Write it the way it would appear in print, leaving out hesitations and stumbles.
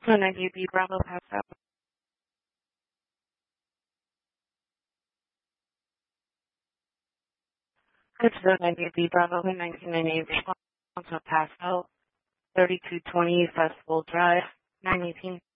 So 98B Bravo pass out. It's the 98B Bravo 1998 response to pass out. 3220 Festival Drive, 918.